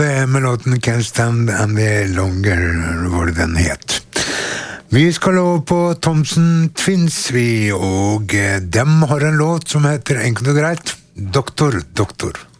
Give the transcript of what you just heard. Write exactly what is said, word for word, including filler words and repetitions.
Med låten Can't Stand Any Longer, var det den het. Vi skal over på Thompson Twins, vi, og dem har en låt som heter enkelt og greit Doktor, doktor.